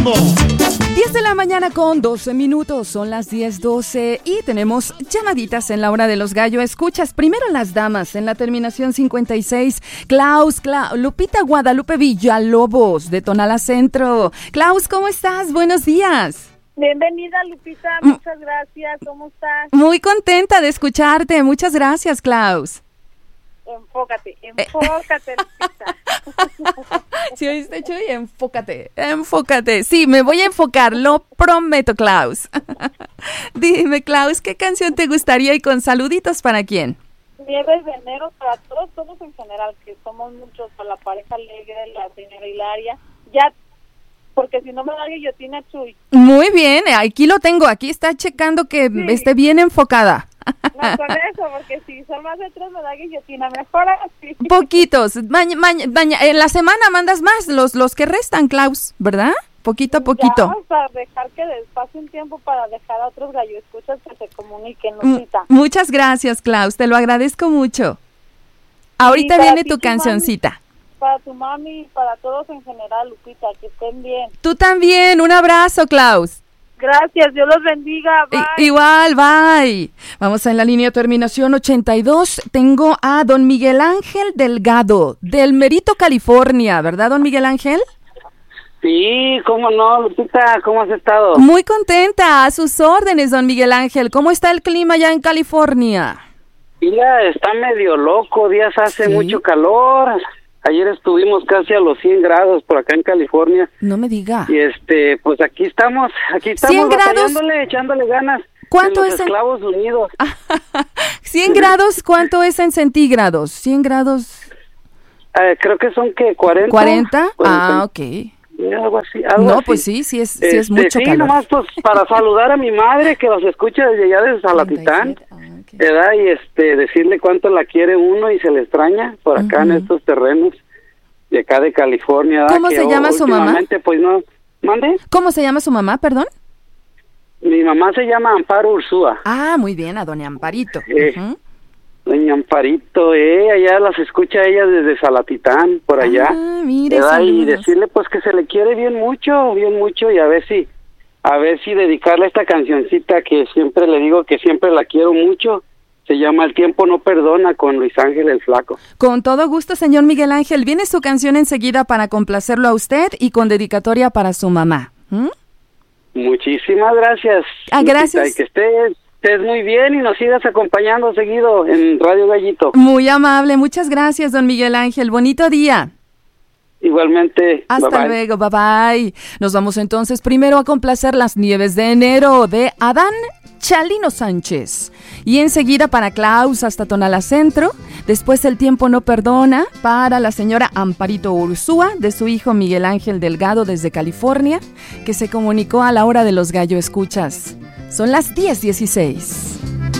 10 de la mañana con 12 minutos, son las 10:12 y tenemos llamaditas en la hora de los gallo escuchas. Primero las damas en la terminación 56, Lupita Guadalupe Villalobos de Tonalá Centro. Klaus, ¿cómo estás? Buenos días. Bienvenida, Lupita, muchas gracias, ¿cómo estás? Muy contenta de escucharte, muchas gracias, Klaus. Enfócate, Lupita. Sí, oíste, Chuy, enfócate. Sí, me voy a enfocar, lo prometo, Klaus. Dime, Klaus, ¿qué canción te gustaría y con saluditos para quién? Nieves de enero para todos en general, que somos muchos, para la pareja alegre, la señora Hilaria, ya, porque si no me da guillotina, Chuy. Muy bien, aquí lo tengo, aquí está checando que esté bien enfocada. No, con eso, porque si son más de 3 me da guillotina, mejor así. Poquitos, en la semana mandas más, los que restan, Klaus, ¿verdad? Poquito a poquito. Ya, vamos a dejar que pase un tiempo para dejar a otros gallo escuchas que se comuniquen, Lupita. Muchas gracias, Klaus, te lo agradezco mucho. Ahorita viene tu cancioncita. Mami, para tu mami y para todos en general, Lupita, que estén bien. Tú también, un abrazo, Klaus. Gracias, Dios los bendiga, bye. Igual, bye. Vamos en la línea terminación 82. Tengo a don Miguel Ángel Delgado, del Merito, California, ¿verdad, don Miguel Ángel? Sí, cómo no, Lupita, ¿cómo has estado? Muy contenta, a sus órdenes, don Miguel Ángel. ¿Cómo está el clima allá en California? Mira, está medio loco, días hace mucho calor. Ayer estuvimos casi a los 100 grados por acá en California. No me diga. Y pues aquí estamos 100 grados, echándole ganas. ¿Cuánto es Estados Unidos? 100 grados, ¿cuánto es en centígrados? 100 grados. Creo que son, ¿qué? 40. ¿40? Ah, ok. Algo así. Pues sí es mucho calor. Sí, nomás pues para saludar a mi madre que los escucha desde allá desde Salatitán, ¿verdad? Y decirle cuánto la quiere uno y se le extraña por acá en estos terrenos de acá de California. ¿Cómo se llama su mamá? Pues no, ¿mande? ¿Cómo se llama su mamá, perdón? Mi mamá se llama Amparo Ursúa. Ah, muy bien, a doña Amparito. Doña Amparito, allá las escucha ella desde Salatitán, por allá. Ah, mire, y decirle pues que se le quiere bien mucho, y a ver si dedicarle esta cancioncita que siempre le digo que siempre la quiero mucho. Se llama El tiempo no perdona, con Luis Ángel el Flaco. Con todo gusto, señor Miguel Ángel. Viene su canción enseguida para complacerlo a usted y con dedicatoria para su mamá. Muchísimas gracias. Gracias. Y que estés muy bien y nos sigas acompañando seguido en Radio Gallito. Muy amable, muchas gracias, don Miguel Ángel. Bonito día. Igualmente. Hasta luego, bye bye. Nos vamos entonces primero a complacer Las Nieves de Enero de Adán Chalino Sánchez. Y enseguida para Klaus hasta Tonalá Centro. Después El tiempo no perdona para la señora Amparito Ursúa, de su hijo Miguel Ángel Delgado desde California, que se comunicó a la hora de los gallo escuchas. Son las 10:16.